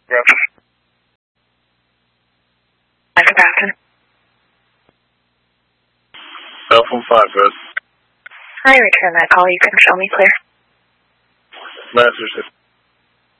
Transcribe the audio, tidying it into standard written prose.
Gotcha. Michael Grafton. Cell phone 5, Fred. I return that call. You can show me clear. Master system.